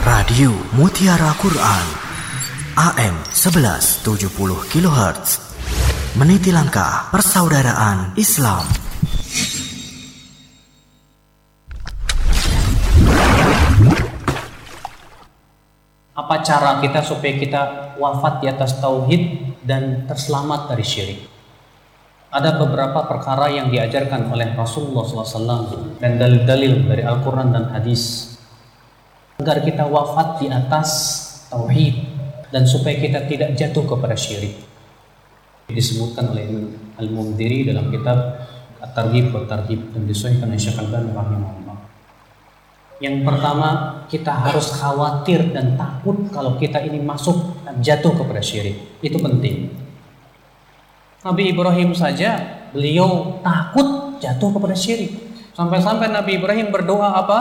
Radio Mutiara Quran AM 1170 kHz meniti langkah persaudaraan Islam. Apa cara kita supaya kita wafat di atas tauhid dan terselamat dari syirik? Ada beberapa perkara yang diajarkan oleh Rasulullah SAW dan dalil-dalil dari Al-Quran dan hadis agar kita wafat di atas tauhid dan supaya kita tidak jatuh kepada syirik. Disebutkan oleh Al-Mundhiri dalam kitab At-Targhib wa Tarhib dan disahihkan oleh Syekh Al-Albani rahimahullah. Yang pertama, kita harus khawatir dan takut kalau kita ini masuk dan jatuh kepada syirik. Itu penting. Nabi Ibrahim saja, beliau takut jatuh kepada syirik. Sampai-sampai Nabi Ibrahim berdoa apa?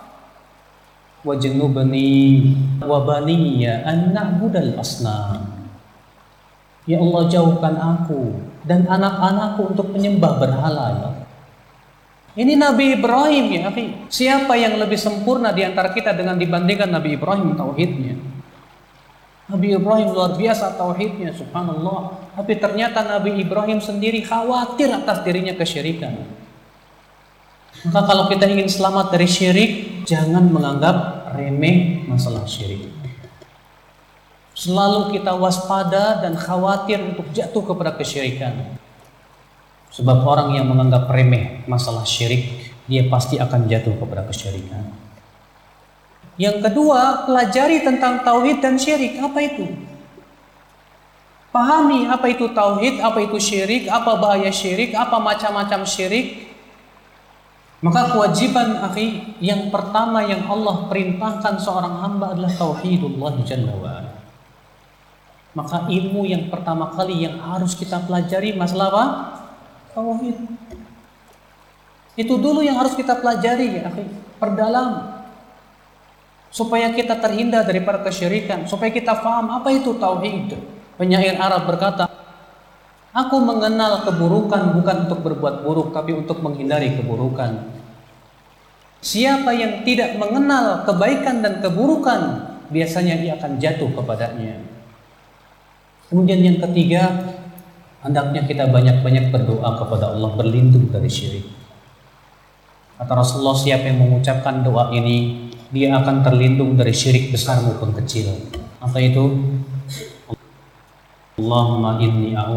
Wajnubni wa baniya an na'budal asnam. Ya Allah, jauhkan aku dan anak-anakku untuk menyembah berhala, ya. Ini Nabi Ibrahim, ya akhi. Siapa yang lebih sempurna di antara kita dengan dibandingkan Nabi Ibrahim tauhidnya? Nabi Ibrahim luar biasa tauhidnya, subhanallah. Tapi ternyata Nabi Ibrahim sendiri khawatir atas dirinya kesyirikan. Maka kalau kita ingin selamat dari syirik, jangan menganggap remeh masalah syirik. Selalu kita waspada dan khawatir untuk jatuh kepada kesyirikan. Sebab orang yang menganggap remeh masalah syirik, dia pasti akan jatuh kepada kesyirikan. Yang kedua, pelajari tentang tauhid dan syirik. Apa itu? Pahami apa itu tauhid, apa itu syirik, apa bahaya syirik, apa macam-macam syirik. Maka kewajiban akhi yang pertama yang Allah perintahkan seorang hamba adalah tauhidullah jalla wa'ala. Maka ilmu yang pertama kali yang harus kita pelajari masalah apa? Tauhid. Itu dulu yang harus kita pelajari, ya akhi. Perdalam. Supaya kita terhindar daripada kesyirikan, supaya kita faham apa itu tauhid. Penyair Arab berkata, aku mengenal keburukan bukan untuk berbuat buruk, tapi untuk menghindari keburukan. Siapa yang tidak mengenal kebaikan dan keburukan, biasanya dia akan jatuh kepadanya. Kemudian yang ketiga, hendaknya kita banyak-banyak berdoa kepada Allah, berlindung dari syirik. Kata Rasulullah, siapa yang mengucapkan doa ini, dia akan terlindung dari syirik besar maupun kecil. Apa itu? Allahumma inni